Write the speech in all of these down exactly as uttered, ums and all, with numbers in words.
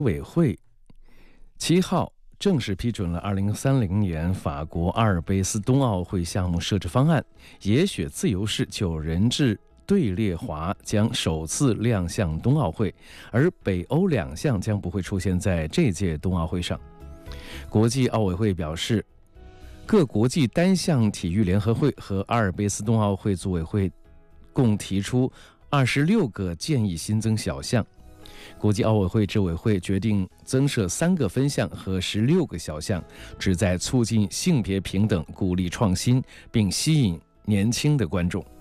委会七号正式批准了二零三零年法国阿尔卑斯冬奥会项目设置方案，野雪自由式九人制队列滑将首次亮相冬奥会，而北欧两项将不会出现在这届冬奥会上。国际奥委会表示，各国际单项体育联合会和阿尔卑斯冬奥会组委会共提出二十六个建议新增小项。国际奥委会执委会决定增设三个分项和十六个小项，旨在促进性别平等，鼓励创新，并吸引年轻的观众。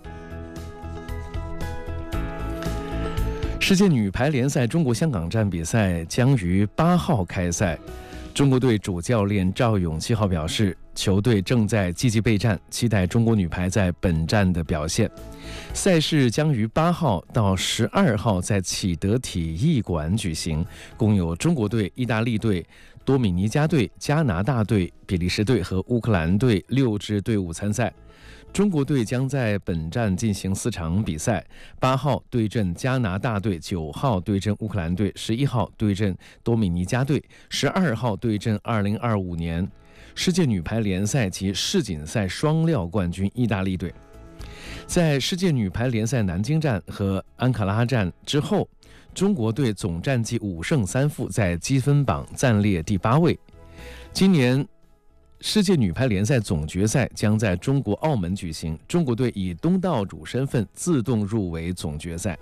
世界女排联赛中国香港站比赛将于八号开赛。中国队主教练赵勇七号表示，球队正在积极备战，期待中国女排在本站的表现。赛事将于八号到十二号在启德体育馆举行，共有中国队、意大利队、多米尼加队、加拿大队、比利时队和乌克兰队六支队伍参赛。中国队将在本站进行四场比赛，八号对阵加拿大队，九号对阵乌克兰队，十一号对阵多米尼加队，十二号对阵二零二五年世界女排联赛及世锦赛双料冠军意大利队。在世界女排联赛南京站和安卡拉站之后，中国队总战绩五胜三负，在积分榜暂列第八位。今年世界女排联赛总决赛将在中国澳门举行，中国队以东道主身份自动入围总决赛。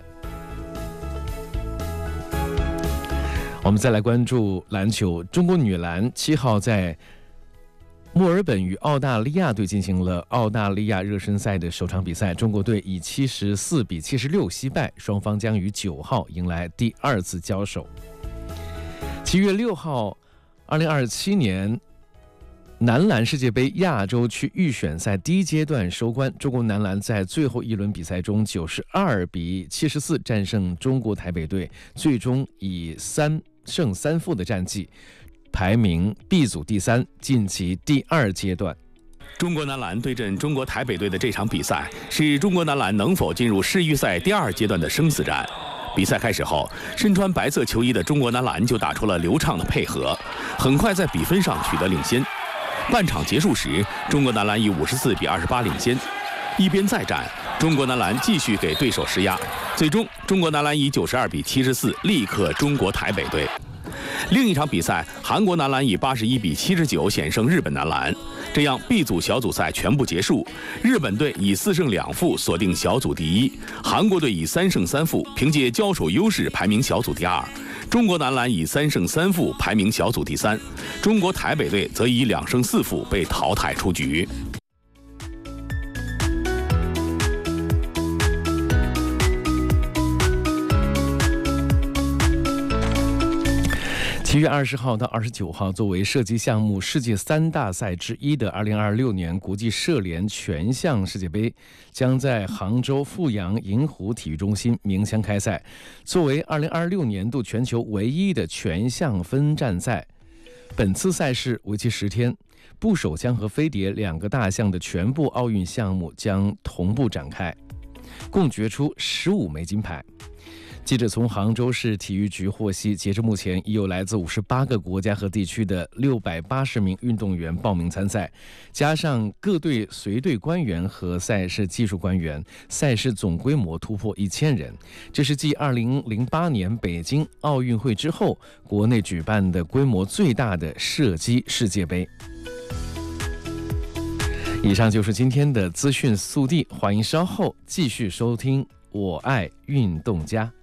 我们再来关注篮球，中国女篮七号在墨尔本与澳大利亚队进行了澳大利亚热身赛的首场比赛，中国队以七十四比七十六惜败，双方将于九号迎来第二次交手。七月六号，二零二七年男篮世界杯亚洲区预选赛第一阶段收官，中国男篮在最后一轮比赛中九十二比七十四战胜中国台北队，最终以三胜三负的战绩排名 B 组第三，晋级第二阶段。 中国男篮对阵中国台北队的这场比赛是中国男篮能否进入世预赛第二阶段的生死战。比赛开始后，身穿白色球衣的中国男篮就打出了流畅的配合，很快在比分上取得领先。半场结束时，中国男篮以五十四比二十八领先。一边再战，中国男篮继续给对手施压，最终中国男篮以九十二比七十四力克中国台北队。另一场比赛，韩国男篮以八十一比七十九险胜日本男篮，这样 B 组小组赛全部结束。日本队以四胜两负锁定小组第一，韩国队以三胜三负凭借交手优势排名小组第二，中国男篮以三胜三负排名小组第三，中国台北队则以两胜四负被淘汰出局。 七月二十号到二十九号，作为射击项目世界三大赛之一的二零二六年国际射联全项世界杯将在杭州富阳银湖体育中心鸣枪开赛。作为二零二六年度全球唯一的全项分站赛，本次赛事为期十天，步手枪和飞碟两个大项的全部奥运项目将同步展开，共决出十五枚金牌。记者从杭州市体育局获悉，截至目前，已有来自五十八个国家和地区的六百八十名运动员报名参赛，加上各队随队官员和赛事技术官员，赛事总规模突破一千人。这是继二零零八年北京奥运会之后，国内举办的规模最大的射击世界杯。以上就是今天的资讯速递，欢迎稍后继续收听《我爱运动家》。